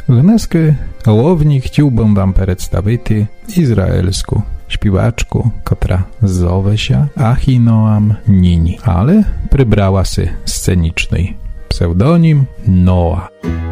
Dneska Ловні хотів би вам представити ізраїльську śpiewaczku, która zowie się Achinoam Nini, ale przybrała się sceniczny pseudonim Noa.